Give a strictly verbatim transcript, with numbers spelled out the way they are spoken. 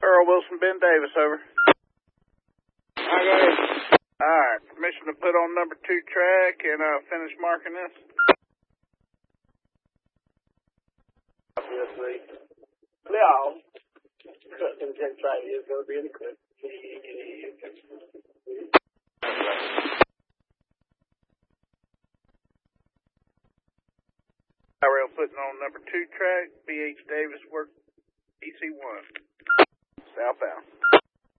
Earl Wilson, Ben Davis, over. I got it. Alright, permission to put on number two track and uh, finish marking this? Obviously. Yeah. Custom ten track is going to be in the clip. Rail putting on number two track, B H Davis, work E C one. Southbound.